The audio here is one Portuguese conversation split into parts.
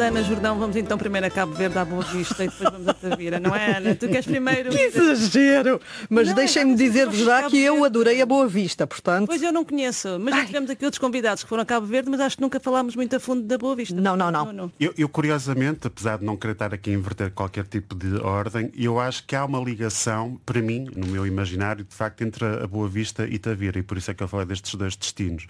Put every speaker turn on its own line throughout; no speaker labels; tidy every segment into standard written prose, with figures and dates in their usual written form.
da Ana Jordão, vamos então primeiro a Cabo Verde, à Boa Vista, e depois vamos a Tavira, não é, Ana? Tu queres primeiro...
Que exagero! Mas deixem-me dizer-vos já que eu adorei a Boa Vista, portanto...
Pois eu não conheço, mas já tivemos aqui outros convidados que foram a Cabo Verde, mas acho que nunca falámos muito a fundo da Boa Vista.
Não.
Eu curiosamente, apesar de não querer estar aqui a inverter qualquer tipo de ordem, eu acho que há uma ligação, para mim, no meu imaginário, de facto, entre a Boa Vista e Tavira, e por isso é que eu falei destes dois destinos.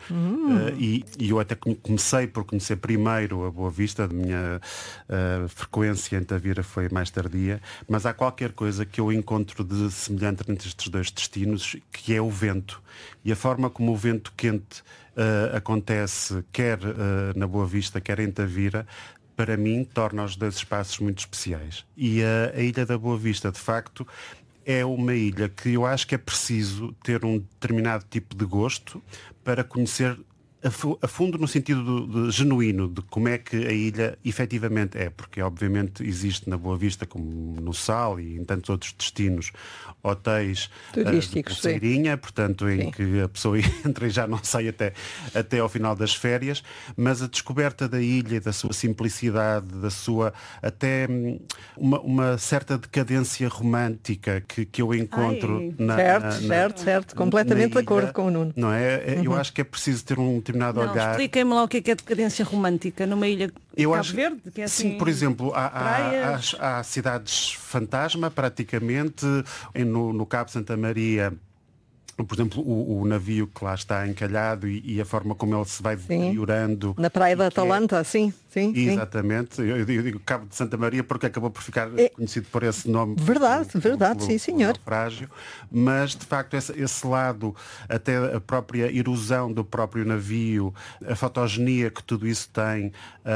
E eu até comecei por conhecer primeiro a Boa Vista, a minha frequência em Tavira foi mais tardia, mas há qualquer coisa que eu encontro de semelhante entre estes dois destinos, que é o vento. E a forma como o vento quente acontece, quer na Boa Vista, quer em Tavira, para mim, torna os dois espaços muito especiais. E a Ilha da Boa Vista, de facto, é uma ilha que eu acho que é preciso ter um determinado tipo de gosto para conhecer a fundo, no sentido de genuíno, de como é que a ilha efetivamente é, porque obviamente existe na Boa Vista, como no Sal e em tantos outros destinos, hotéis
turísticos,
de pulseirinha, portanto em que a pessoa entra e já não sai até ao final das férias, mas a descoberta da ilha, da sua simplicidade, da sua até uma certa decadência romântica que eu encontro
certo, completamente de acordo com o Nuno.
Não é? Eu acho que é preciso ter um determinado olhar.
Expliquem-me lá o que é decadência romântica numa ilha de Cabo Verde, que é assim,
sim, por exemplo, há cidades fantasma, praticamente, no Cabo Santa Maria. Por exemplo, o navio que lá está encalhado e a forma como ele se vai deteriorando.
Na Praia da Atalanta, sim.
Exatamente. Eu digo Cabo de Santa Maria porque acabou por ficar conhecido por esse nome.
Verdade, sim, senhor.
Naufrágio. Mas, de facto, esse lado, até a própria erosão do próprio navio, a fotogenia que tudo isso tem,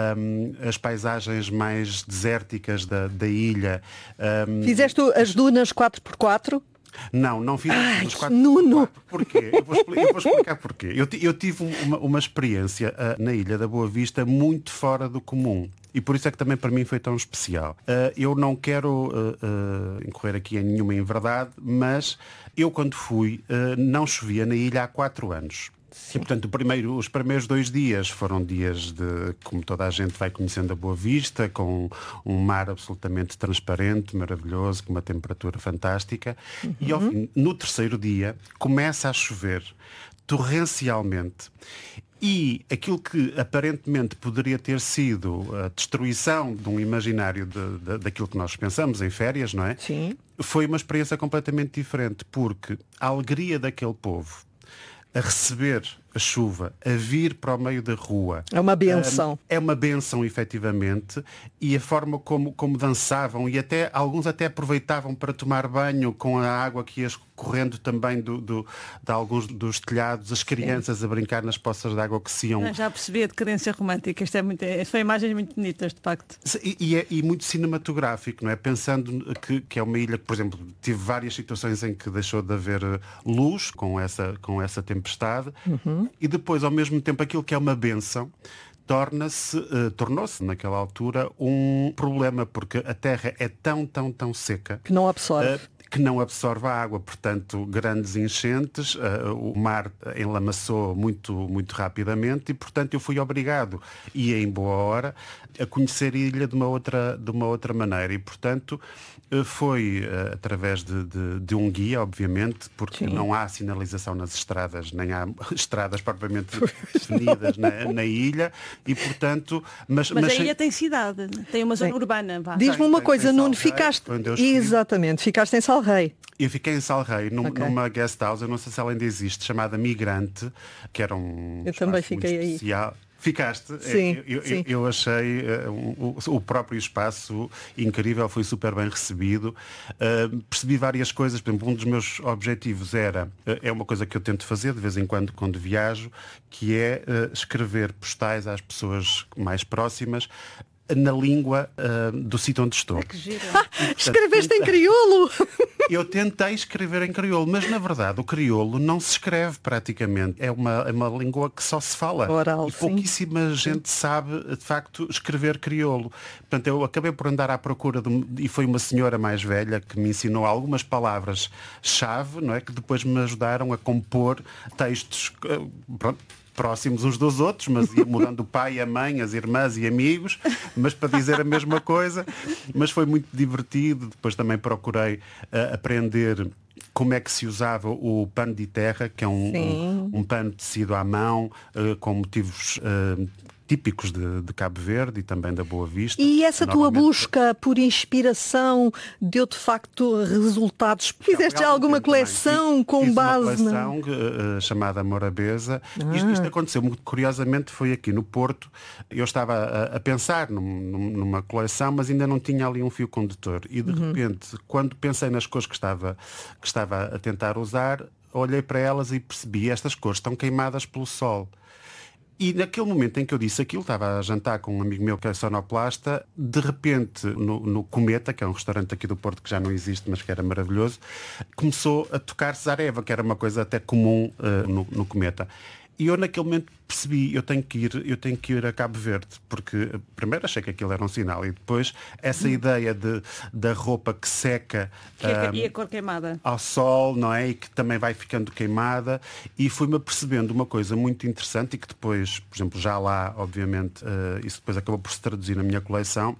as paisagens mais desérticas da ilha.
Fizeste as dunas 4x4?
Não fiz os 4x4.
Nuno!
Porquê? Eu vou explicar porquê. Eu tive uma experiência na Ilha da Boa Vista muito fora do comum. E por isso é que também para mim foi tão especial. Eu não quero incorrer aqui em nenhuma inverdade, mas eu quando fui não chovia na ilha há 4 anos. E, portanto, os primeiros 2 dias foram dias de, como toda a gente vai conhecendo a Boa Vista, com um mar absolutamente transparente, maravilhoso, com uma temperatura fantástica. E ao fim, no 3º dia, começa a chover torrencialmente. E aquilo que aparentemente poderia ter sido a destruição de um imaginário daquilo que nós pensamos em férias, não é?
Sim.
Foi uma experiência completamente diferente, porque a alegria daquele povo a receber a chuva, a vir para o meio da rua.
É uma benção.
É uma benção, efetivamente, e a forma como dançavam, e alguns até aproveitavam para tomar banho com a água que ia correndo também de alguns dos telhados, as crianças a brincar nas poças de água que se iam...
Já percebi a decadência romântica, são imagens muito bonitas, de facto.
E muito cinematográfico, não é? Pensando que é uma ilha que, por exemplo, tive várias situações em que deixou de haver luz com essa tempestade, e depois, ao mesmo tempo, aquilo que é uma bênção tornou-se naquela altura um problema, porque a terra é tão seca
que não absorve.
Que não absorve a água, portanto, grandes enchentes, o mar enlamaçou muito rapidamente e, portanto, eu fui obrigado, e em boa hora, a conhecer a ilha de uma outra maneira. E, portanto, foi através de um guia, obviamente, porque não há sinalização nas estradas, nem há estradas propriamente definidas na ilha, e, portanto... Mas
a ilha tem cidade, tem uma zona urbana.
Diz-me uma coisa, Nuno, ficaste... Exatamente, ficaste em Salrei.
Eu fiquei em Salrei, numa guest house, eu não sei se ela ainda existe, chamada Migrante, que era um
eu também fiquei aí.
Especial. Ficaste?
Sim,
eu achei o próprio espaço incrível, foi super bem recebido. Percebi várias coisas. Por exemplo, um dos meus objetivos é uma coisa que eu tento fazer de vez em quando viajo, que é escrever postais às pessoas mais próximas na língua do sítio onde estou.
Escreveste em crioulo?
Eu tentei escrever em crioulo, mas na verdade o crioulo não se escreve praticamente. É uma língua que só se fala.
Oral,
e pouquíssima gente sabe, de facto, escrever crioulo. Portanto, eu acabei por andar à procura e foi uma senhora mais velha que me ensinou algumas palavras-chave, não é? Que depois me ajudaram a compor textos. Pronto. próximos uns dos outros, mas ia mudando o pai, a mãe, as irmãs e amigos, mas para dizer a mesma coisa. Mas foi muito divertido. Depois também procurei aprender como é que se usava o pano de terra, que é um pano tecido à mão, com motivos típicos de Cabo Verde e também da Boa Vista.
E essa tua busca por inspiração deu de facto resultados? Fizeste alguma coleção com base
uma coleção chamada Morabeza. Isto aconteceu muito curiosamente, foi aqui no Porto. Eu estava a pensar numa coleção, mas ainda não tinha ali um fio condutor. E de repente, quando pensei nas cores que estava a tentar usar, olhei para elas e percebi, estas cores estão queimadas pelo sol. E naquele momento em que eu disse aquilo, estava a jantar com um amigo meu que é sonoplasta, de repente no Cometa, que é um restaurante aqui do Porto que já não existe, mas que era maravilhoso, começou a tocar Zareva, que era uma coisa até comum no Cometa. E eu naquele momento percebi, eu tenho que ir a Cabo Verde, porque primeiro achei que aquilo era um sinal e depois essa ideia da roupa que seca
e a cor queimada
ao sol, não é? E que também vai ficando queimada, e fui-me apercebendo uma coisa muito interessante e que depois, por exemplo, já lá, obviamente, isso depois acabou por se traduzir na minha coleção,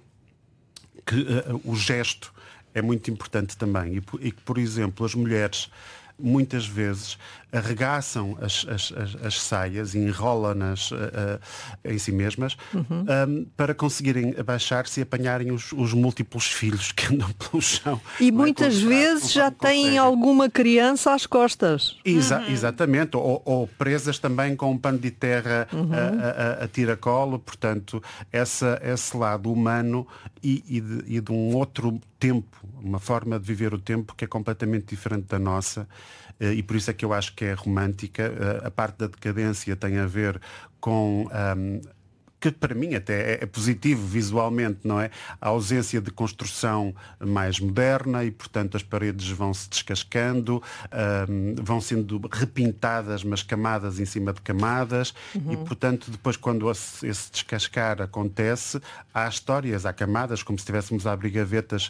que o gesto é muito importante também e que, por exemplo, as mulheres muitas vezes arregaçam as saias e enrolam-nas em si mesmas para conseguirem abaixar-se e apanharem os múltiplos filhos que andam pelo chão.
E muitas vezes já têm alguma criança às costas.
Exatamente, ou presas também com um pano de terra a tiracolo, portanto, esse lado humano e de um outro tempo, uma forma de viver o tempo que é completamente diferente da nossa. E por isso é que eu acho que é romântica. A parte da decadência tem a ver com que para mim até é positivo visualmente, não é? A ausência de construção mais moderna e, portanto, as paredes vão se descascando, vão sendo repintadas, mas camadas em cima de camadas, e, portanto, depois quando esse descascar acontece, há histórias, há camadas, como se estivéssemos a abrir gavetas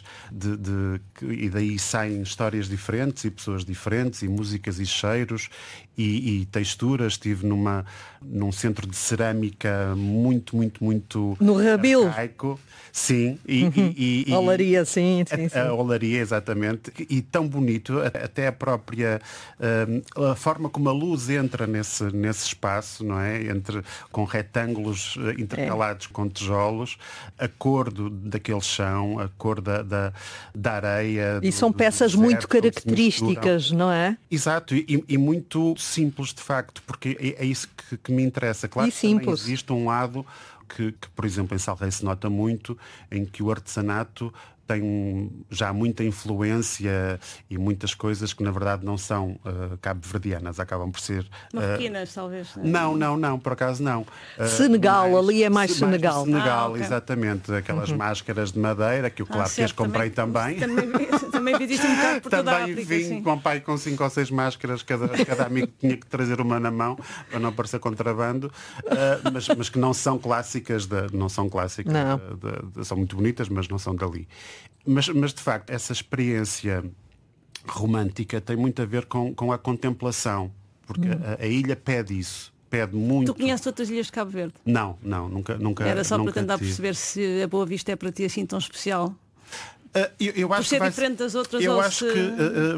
e daí saem histórias diferentes e pessoas diferentes e músicas e cheiros e texturas. Estive num centro de cerâmica muito
no Rabil.
arcaico. Sim.
Olaria, sim.
A olaria, exatamente. E tão bonito, até a própria a forma como a luz entra nesse espaço, não é? Com retângulos intercalados com tijolos, a cor daquele chão, a cor da areia.
E são peças muito características, não é?
Exato, e muito simples de facto, porque é isso que me interessa. Claro que também existe um lado que, por exemplo, em Salrei se nota muito, em que o artesanato tem já muita influência e muitas coisas que na verdade não são cabo-verdianas, acabam por ser...
marroquinas, talvez.
Não, por acaso não.
Senegal, ali é mais Senegal.
Senegal,
okay.
Exatamente. Aquelas máscaras de madeira, que eu claro que as comprei também.
Também vi isto um bocado por toda a África.
Também vim com o pai com 5 ou 6 máscaras, cada amigo tinha que trazer uma na mão para não parecer contrabando, mas que não são clássicas, são muito bonitas, mas não são dali. Mas de facto, essa experiência romântica tem muito a ver com a contemplação, porque a ilha pede isso, pede muito.
Tu conheces outras ilhas de Cabo Verde?
Não, nunca.
Era só
nunca
para tentar
tive.
perceber se a Boa Vista é para ti assim tão especial.
Eu acho
por ser
que
diferente das outras.
Eu acho que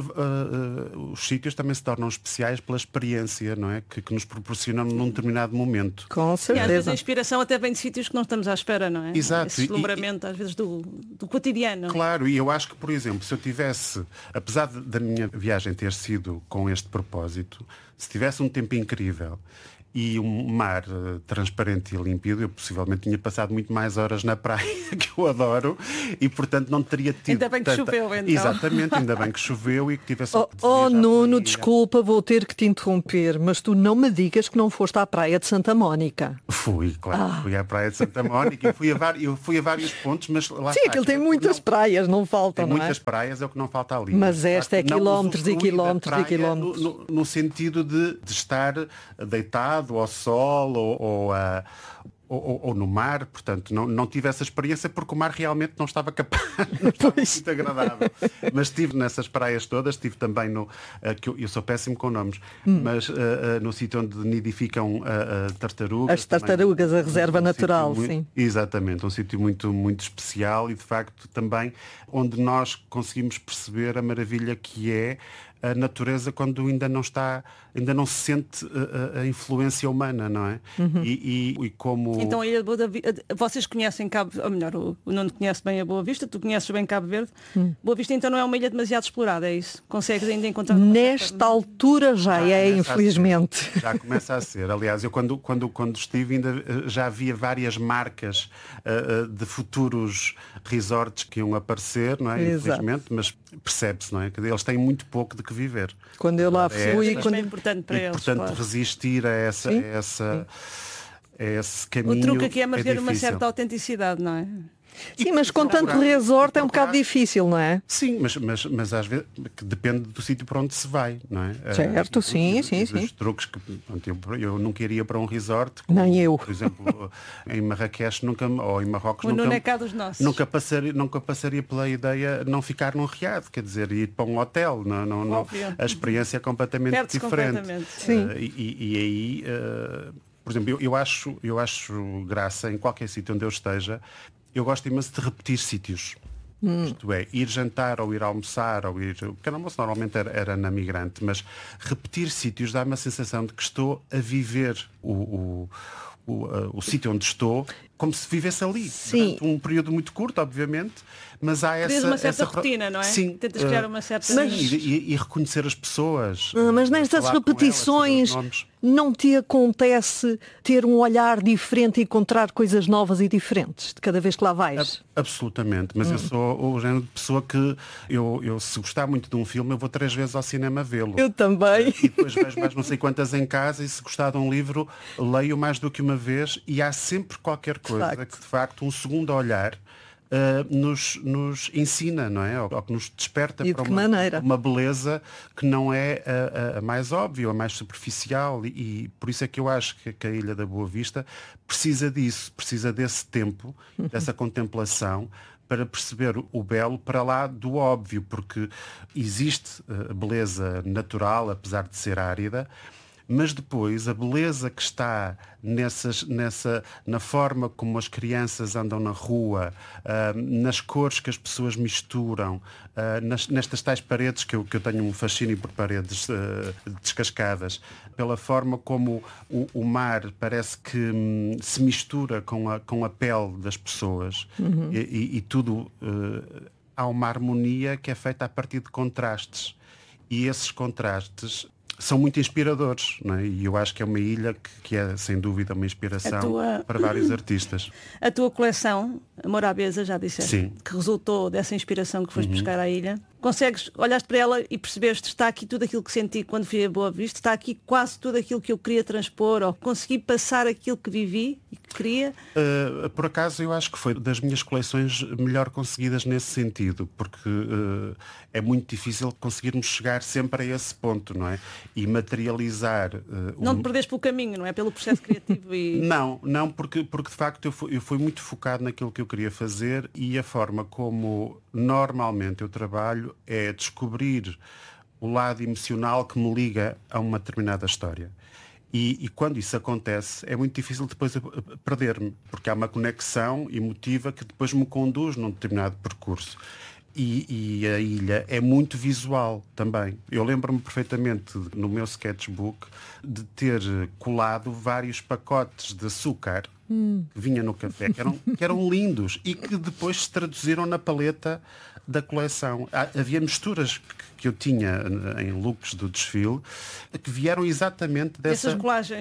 os sítios também se tornam especiais pela experiência, não é? Que nos proporcionam num determinado momento.
Com certeza.
E às vezes a inspiração até vem de sítios que não estamos à espera, não é?
Exato.
Esse deslumbramento às vezes do cotidiano.
Claro, e eu acho que, por exemplo, se eu tivesse, apesar da minha viagem ter sido com este propósito, se tivesse um tempo incrível e um mar transparente e límpido, eu possivelmente tinha passado muito mais horas na praia, que eu adoro, e portanto não teria tido
ainda bem que choveu, então.
Exatamente, ainda bem que choveu e que tivesse
Nuno, desculpa, vou ter que te interromper, mas tu não me digas que não foste à praia de Santa Mónica.
Fui, claro, fui à praia de Santa Mónica e eu fui a vários pontos, mas lá
sim, aquilo tem muitas praias, não faltam,
não é?
Muitas
praias, é o que não falta ali.
Mas esta é quilómetros e quilómetros e quilómetros.
No sentido de estar deitado ao sol ou ou no mar, portanto não tive essa experiência porque o mar realmente não estava capaz, não estava muito agradável. Mas estive nessas praias todas, estive também que eu sou péssimo com nomes, mas no sítio onde nidificam tartarugas.
As tartarugas, a reserva natural, sim.
Exatamente, um sítio muito, muito especial e de facto também onde nós conseguimos perceber a maravilha que é a natureza quando ainda não se sente a influência humana, não é? E como...
Então a Ilha de Boa Vista, vocês conhecem Cabo, ou melhor, o Nuno conhece bem a Boa Vista, tu conheces bem Cabo Verde. Boa Vista então não é uma ilha demasiado explorada, é isso? Consegues ainda encontrar...
Nesta altura já é, infelizmente.
Já começa a ser. Aliás, eu quando estive ainda já havia várias marcas de futuros resorts que iam aparecer, não é? Infelizmente, mas percebe-se, não é? Que eles têm muito pouco de que viver.
Quando eu lá fui...
É importante para eles,
portanto,
claro.
resistir a esse caminho.
O truque aqui é manter
difícil.
uma certa autenticidade, não é?
Sim, mas com tanto resort é um bocado difícil, não é?
Sim, mas às vezes que depende do sítio para onde se vai, não é?
Certo, sim.
Os truques que eu nunca iria para um resort.
Nem eu.
Por exemplo, em Marrakech ou em Marrocos
o Nuno é cá dos nossos.
nunca passaria pela ideia de não ficar num riad, quer dizer, ir para um hotel. Não, a experiência é completamente
Perde-se
diferente.
Completamente.
Sim.
E aí, por exemplo, eu acho graça em qualquer sítio onde eu esteja. Eu gosto imenso de repetir sítios. Isto é, ir jantar ou ir almoçar ou ir... O pequeno almoço normalmente era na Migrante, mas repetir sítios dá-me a sensação de que estou a viver o sítio onde estou como se vivesse ali.
Sim.
Durante um período muito curto, obviamente, mas há
Crias uma certa
essa
rotina, não é?
Sim.
Tentas criar uma certa...
Sim, e reconhecer as pessoas.
Mas nestas
falar com elas,
repetições
saber os nomes.
não te acontece ter um olhar diferente e encontrar coisas novas e diferentes de cada vez que lá vais?
Absolutamente, mas eu sou o género de pessoa que eu se gostar muito de um filme eu vou 3 vezes ao cinema vê-lo.
Eu também.
E depois vejo mais não sei quantas em casa e se gostar de um livro leio mais do que uma vez e há sempre qualquer coisa que de facto um segundo olhar nos ensina, não é? Ou que nos desperta
E
para
de que maneira?
uma beleza que não é a mais óbvia, a mais superficial e por isso é que eu acho que a Ilha da Boa Vista precisa disso, precisa desse tempo, dessa contemplação para perceber o belo para lá do óbvio, porque existe beleza natural, apesar de ser árida, mas depois a beleza que está na forma como as crianças andam na rua, nas cores que as pessoas misturam, nestas tais paredes que eu tenho um fascínio por paredes descascadas, pela forma como o mar parece que se mistura com a pele das pessoas e tudo há uma harmonia que é feita a partir de contrastes e esses contrastes são muito inspiradores, não é? E eu acho que é uma ilha que é, sem dúvida, uma inspiração para vários artistas.
A tua coleção, Morabeza, já disseste,
Sim.
que resultou dessa inspiração que foste buscar à ilha. Consegues, olhaste para ela e percebeste, está aqui tudo aquilo que senti quando fui a Boa Vista, está aqui quase tudo aquilo que eu queria transpor, ou consegui passar aquilo que vivi e que queria?
Por acaso eu acho que foi das minhas coleções melhor conseguidas nesse sentido, porque é muito difícil conseguirmos chegar sempre a esse ponto, não é? E materializar...
Não te perdes pelo caminho, não é? Pelo processo criativo e...
Não, porque de facto eu fui muito focado naquilo que eu queria fazer e a forma como normalmente eu trabalho é descobrir o lado emocional que me liga a uma determinada história. E quando isso acontece, é muito difícil depois perder-me, porque há uma conexão emotiva que depois me conduz num determinado percurso. E a ilha é muito visual também. Eu lembro-me perfeitamente no meu sketchbook de ter colado vários pacotes de açúcar que vinha no café, que eram lindos e que depois se traduziram na paleta da coleção. Havia misturas que eu tinha em looks do desfile que vieram exatamente dessas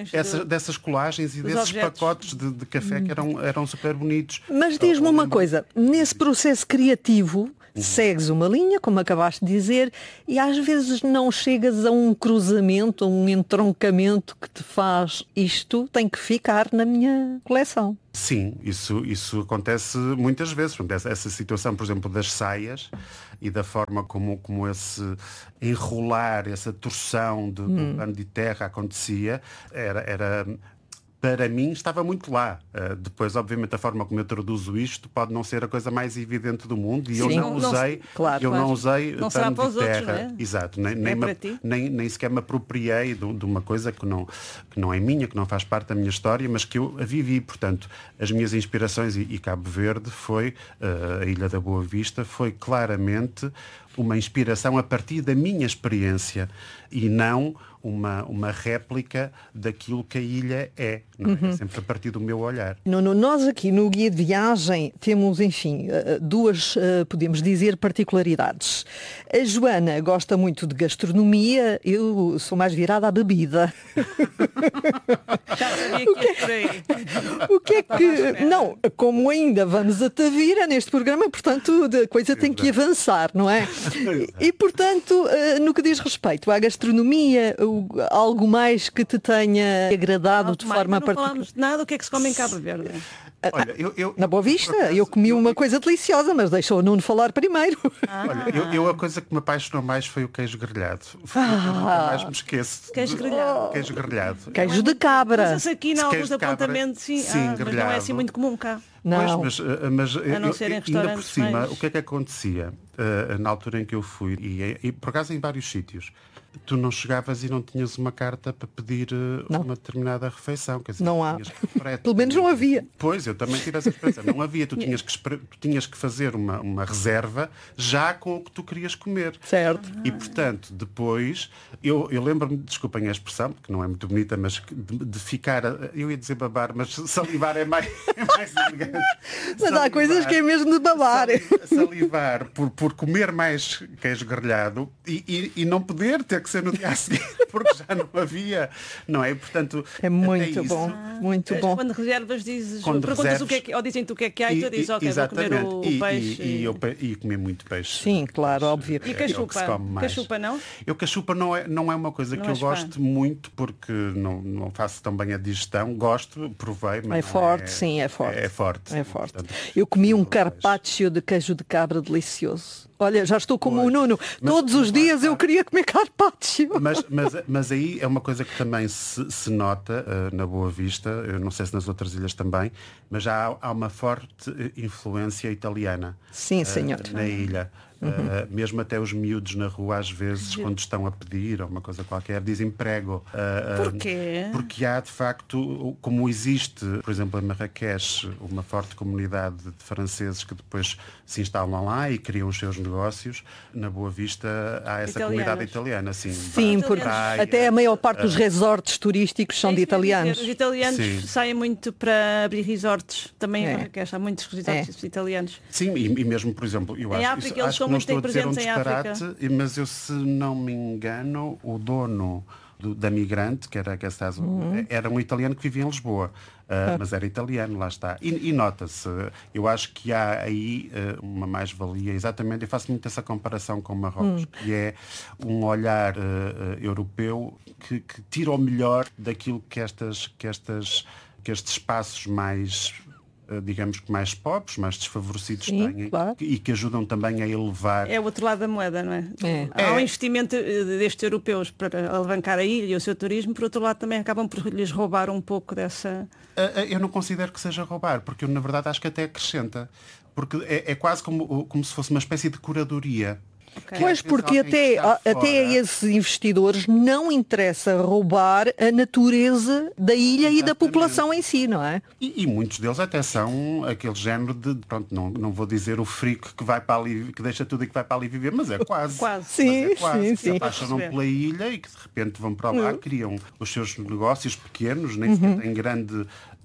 colagens e desses
objetos.
pacotes de café que eram super bonitos.
Mas diz-me uma coisa, nesse processo criativo segues uma linha, como acabaste de dizer, e às vezes não chegas a um cruzamento, a um entroncamento que te faz isto tem que ficar na minha coleção.
Sim, isso acontece muitas vezes. Essa situação, por exemplo, das saias e da forma como esse enrolar, essa torção do pano de terra acontecia, era para mim estava muito lá. Depois, obviamente, a forma como eu traduzo isto pode não ser a coisa mais evidente do mundo, e eu não usei, não usei termo de terra. Outros, é? Exato, nem sequer me apropriei de uma coisa que não é minha, que não faz parte da minha história, mas que eu a vivi. Portanto, as minhas inspirações, e Cabo Verde foi, a Ilha da Boa Vista, foi claramente uma inspiração a partir da minha experiência e não uma réplica daquilo que a ilha é. Não é? É sempre a partir do meu olhar.
Nós aqui no Guia de Viagem temos, enfim, duas, podemos dizer, particularidades. A Joana gosta muito de gastronomia, eu sou mais virada à bebida.
Já sabia que ia por aí.
O que é que... Não, como ainda vamos a Tavira neste programa, portanto, a coisa tem que avançar, não é? E, portanto, no que diz respeito à gastronomia, algo mais que te tenha agradado de forma particular?
Não falamos de nada, o que é que se come em Cabo Verde?
Olha,
na Boa Vista, eu comi uma coisa deliciosa, mas deixou o Nuno falar primeiro.
Olha, a coisa que me apaixonou mais foi o queijo grelhado. Foi nunca mais me esqueço.
Queijo grelhado.
Queijo grelhado.
Queijo de cabra.
Mas aqui em alguns apontamentos, sim, mas não é assim muito comum cá.
Não.
Pois, mas a não ser em ainda por cima, o que é que acontecia na altura em que eu fui, e por acaso em vários sítios, tu não chegavas e não tinhas uma carta para pedir uma determinada refeição. Quer dizer,
não há. Pelo menos não havia.
Pois, eu também tive essa experiência. Não havia. Tu tinhas que fazer uma reserva já com o que tu querias comer.
Certo.
E, portanto, depois, eu lembro-me, desculpem a expressão, porque não é muito bonita, mas de ficar, eu ia dizer babar, mas salivar é mais elegante.
Mas salivar, há coisas que é mesmo de babar.
Salivar por comer mais queijo grelhado e não poder ter que ser no dia a seguir, porque já não havia, não é? Portanto,
é muito bom, muito bom.
Quando reservas, perguntas o que é que, ou dizem-te o que é que há e tu dizes, ok, vou comer o peixe.
E comer muito peixe.
Sim, claro, óbvio.
E cachupa? Cachupa não?
Cachupa não é uma coisa que eu gosto muito, porque não faço tão bem a digestão. Gosto, provei, mas
é forte, sim, é forte.
É forte.
É forte. Portanto, eu comi um carpaccio de queijo de cabra delicioso. Olha, já estou como o Nuno. Todos os dias eu queria comer carpaccio.
Mas aí é uma coisa que também se nota na Boa Vista, eu não sei se nas outras ilhas também, mas já há uma forte influência italiana.
Sim, senhor.
Na ilha. Mesmo até os miúdos na rua, às vezes, quando estão a pedir ou uma coisa qualquer, dizem prego.
Porquê?
Porque há, de facto, como existe, por exemplo, em Marrakech, uma forte comunidade de franceses que depois se instalam lá e criam os seus negócios, na Boa Vista há essa comunidade italiana.
Sim, porque até a maior parte dos resorts turísticos são de italianos.
Os italianos saem muito para abrir resorts, também em Marrakech, há muitos resorts italianos.
Sim, e mesmo, por exemplo, eu acho que não estou a dizer um disparate, mas eu, se não me engano, o dono da Migrante, que era era um italiano que vivia em Lisboa, mas era italiano, lá está. E nota-se, eu acho que há aí uma mais-valia, exatamente, eu faço muito essa comparação com Marrocos, que é um olhar europeu que tira o melhor daquilo que estes espaços mais, digamos que mais pobres, mais desfavorecidos têm,
claro.
E que ajudam também a elevar.
É o outro lado da moeda, não é? Há um investimento destes europeus para alavancar a ilha e o seu turismo, por outro lado também acabam por lhes roubar um pouco dessa...
Eu não considero que seja roubar, porque eu na verdade acho que até acrescenta, porque é quase como se fosse uma espécie de curadoria.
Okay. Pois, porque até a esses investidores não interessa roubar a natureza da ilha e da população em si, não é?
E muitos deles até são aquele género de, pronto, não vou dizer o frico que vai para ali, que deixa tudo e que vai para ali viver, mas é quase.
Sim,
sim.
Se
apaixonam pela ilha e que de repente vão para lá, criam os seus negócios pequenos, nem sequer têm grande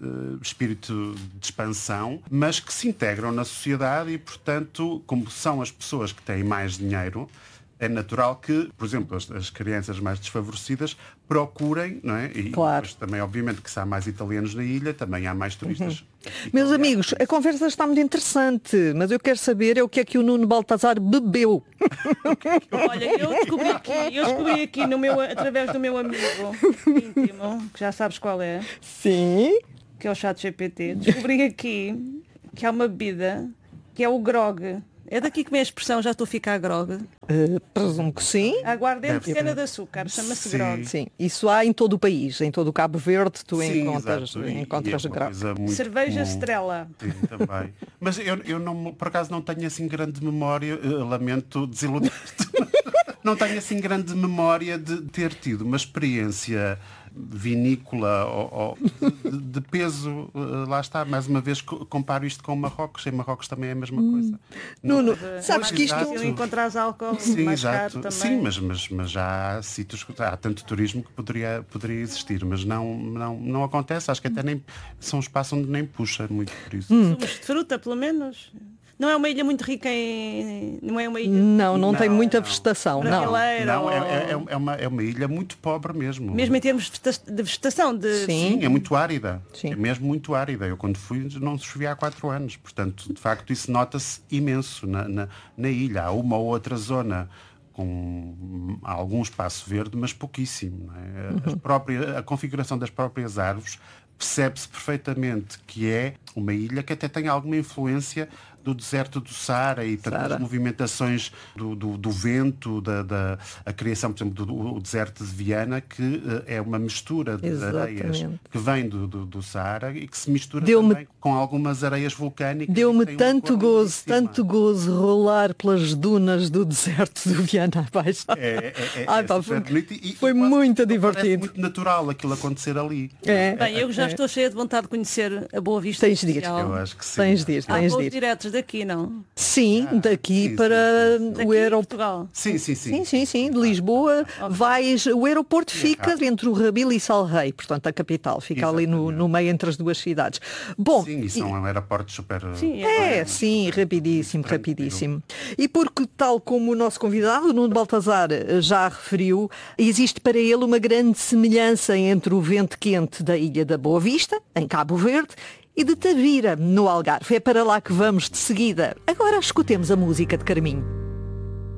espírito de expansão, mas que se integram na sociedade e, portanto, como são as pessoas que têm mais dinheiro, é natural que, por exemplo, as crianças mais desfavorecidas procurem, não é? E
claro.
Também, obviamente, que se há mais italianos na ilha, também há mais turistas.
Meus amigos, a conversa está muito interessante, mas eu quero saber o que é que o Nuno Baltazar bebeu.
Olha, eu descobri aqui através do meu amigo íntimo, que já sabes qual é.
Sim.
Que é o ChatGPT. Descobri aqui que há uma bebida que é o grog. É daqui que vem a expressão já estou a ficar grog.
Presumo que sim.
Aguardente cena de açúcar, chama-se grog.
Sim, isso há em todo o país, em todo o Cabo Verde, tu
Sim,
encontras
exato.
encontras
E é uma
grog.
coisa muito
Cerveja
comum.
Estrela.
Sim, também. Mas eu não, por acaso não tenho assim grande memória, lamento desiludir-te. Não tenho assim grande memória de ter tido uma experiência vinícola ou de peso. Lá está, mais uma vez comparo isto com Marrocos. Em Marrocos também é a mesma coisa.
Nuno,
Pois,
sabes que isto...
Se encontrares álcool
Sim,
mais
exato.
caro também.
Sim, mas já há sítios, há tanto turismo que poderia existir, mas não acontece. Acho que até nem são um espaço onde nem puxa muito por isso.
Sumos de fruta, pelo menos. Não é uma ilha muito rica em... Não é uma ilha...
Não tem
Não,
muita
não.
vegetação, não.
Brasileira,
Não,
ou-
é uma ilha muito pobre mesmo.
Mesmo em termos de vegetação, de...
Sim.
Sim, é muito árida.
Sim.
É mesmo muito árida. Eu quando fui não chovia há 4 anos. Portanto, de facto, isso nota-se imenso na ilha. Há uma ou outra zona com algum espaço verde, mas pouquíssimo. Não é? A configuração das próprias árvores percebe-se perfeitamente que é uma ilha que até tem alguma influência do deserto do Saara e tantas movimentações do vento, a criação, por exemplo, do deserto de Viana, que é uma mistura de areias
Exatamente.
que vem do Saara e que se mistura
Deu-me-
também com algumas areias vulcânicas. e
Deu-me
tem uma cor lindíssima.
tanto gozo rolar pelas dunas do deserto do Viana abaixo. Ai, pá,
super bonito e
foi
quase
muito
parece
divertido.
muito natural aquilo acontecer ali.
Bem, eu já estou cheia de vontade de conhecer a Boa Vista.
Tens de ir.
Especial.
Eu acho que sim.
Tens de ir,
Há
tens de
voos
ir.
diretos daqui, não?
Sim, daqui
sim,
para
Daqui
o
de
aeroporto.
Portugal.
Sim.
Sim, de Lisboa vais, o aeroporto fica entre o Rabil e Salrei, portanto a capital, fica ali no meio entre as duas cidades. Bom,
Sim, e são aeroportos super...
Sim,
sim, rapidíssimo. E porque, tal como o nosso convidado, Nuno Baltazar, já referiu, existe para ele uma grande semelhança entre o vento quente da Ilha da Boa Vista, em Cabo Verde, e de Tavira, no Algarve. É para lá que vamos de seguida. Agora escutemos a música de Carminho.